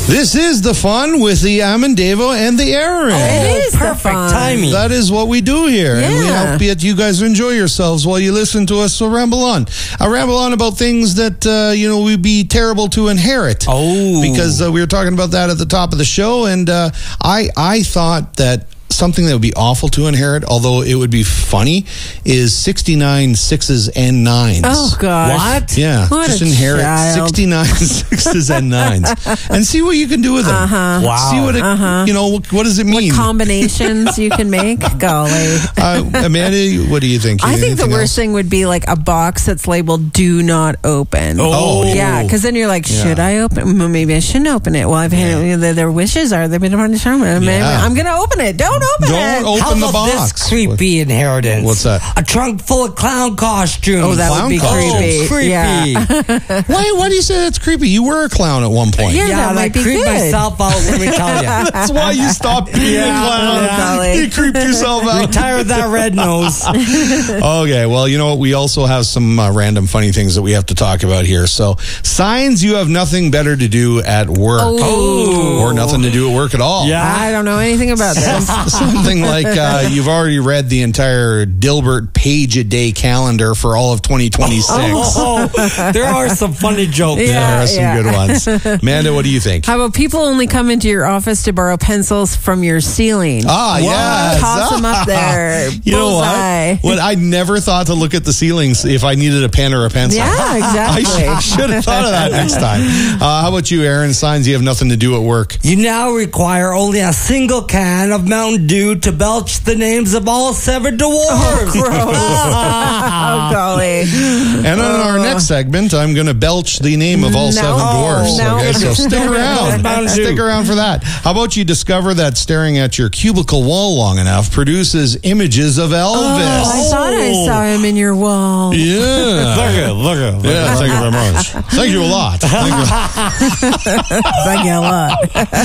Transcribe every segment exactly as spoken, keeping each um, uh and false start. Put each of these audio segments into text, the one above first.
This is the fun with the Amendevo and the Aaron. Oh, it is perfect timing. That is what we do here. Yeah. And we hope that you guys enjoy yourselves while you listen to us. So ramble on. I ramble on about things that, uh, you know, we'd be terrible to inherit. Oh. Because uh, we were talking about that at the top of the show. And uh, I, I thought that something that would be awful to inherit, although it would be funny, is sixty-nine sixes and nines. Oh, gosh. What? Yeah, What just a inherit child. sixty-nine sixes and nines and see what you can do with them. Uh-huh. Wow. See what it, Uh-huh. you know, what, what does it mean? Combinations you can make. Golly. uh, Amanda, what do you think? You I think the anything worst else? thing would be like a box that's labeled "Do not open." Oh. yeah, because then you're like, should Yeah. I open? Well, maybe I shouldn't open it. Well, I've had their, their wishes are they've been on the show. Yeah. I'm going to open it. Don't open Don't it. open How the about box. this creepy inheritance? What's that? A trunk full of clown costumes. Oh, that would be Clown creepy. Oh, creepy. Yeah. Why, why do you say that's creepy? You were a clown at one point. Yeah. Yeah, that and I might be creeped good. myself out, let me tell you. That's why you stopped being Yeah, a clown. yeah. You creeped yourself out. Retire that red nose. Okay, well, you know what? We also have some uh, random funny things that we have to talk about here. So, signs you have nothing better to do at work. Oh. Or nothing to do at work at all. Yeah. I don't know anything about this. Something like uh, you've already read the entire Dilbert page a day calendar for all of twenty twenty-six. Oh, there are some funny jokes. Yeah. There are some good ones. Amanda, what do you think? How about people only come into your office to borrow pencils from your ceiling? Ah, yes. Toss them up there. You know Bullseye. what? What I never thought to look at the ceilings if I needed a pen or a pencil. Yeah, I exactly. sh- should have thought of that next time. Uh, how about you, Aaron? Signs you have nothing to do at work. You now require only a single can of Mountain Dew to belch the names of all seven dwarves. Oh, golly. And on our next segment, I'm going to belch the name of all No. seven dwarfs. No. Okay, so stick around. Mountain Dew. Stick around for that. How about you discover that staring at your cubicle wall long enough produces images of Elvis? Oh, I thought I saw him in your wall. Yeah. Look at, look at, look Yeah, at. thank you very much. Thank you a lot. Thank you. Thank you a lot.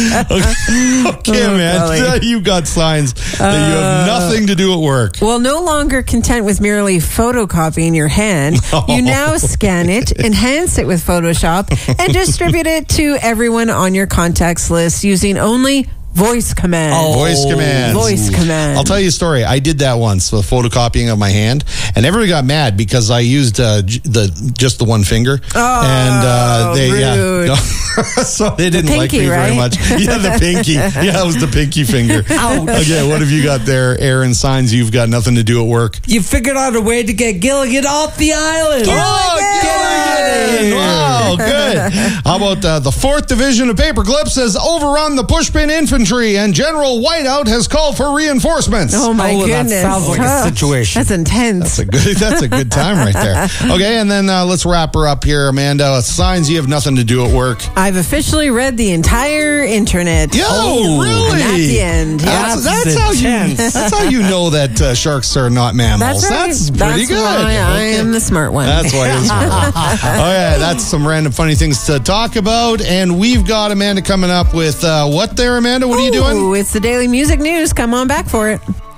Okay, Oh, man. golly. You got signs that you have nothing to do at work. Well, no longer content with merely photocopying your hand, you now scan it, enhance it with Photoshop, and distribute it to everyone on your contacts list using only voice commands. Oh. Voice commands. Voice commands. I'll tell you a story. I did that once, the photocopying of my hand, and everybody got mad because I used uh, j- the just the one finger. Oh, and uh, they rude. yeah, so they didn't like pinky, me very right? much. Yeah, the pinky. Yeah, it was the pinky finger. Okay, what have you got there, Aaron? Signs you've got nothing to do at work. You figured out a way to get Gilligan off the island. Oh, Gilligan! Wow, good. How about uh, the fourth division of Paperclips has overrun the pushpin infantry, and General Whiteout has called for reinforcements. Oh, my Oh, that goodness. sounds like a Huh. situation. That's intense. That's a good. That's a good time right there. Okay, and then uh, let's wrap her up here, Amanda. Signs you have nothing to do at work. I've officially read the entire internet. Yo, Oh, really? And that's the end. Yeah. That's, That's that's how you. intense. That's how you know that uh, sharks are not mammals. That's right. That's pretty That's good. why I am the smart one. That's why you're smart. Oh yeah, that's some random funny things to talk about, and we've got Amanda coming up with uh, what there, Amanda? What are you doing? Ooh, it's the Daily Music News. Come on back for it.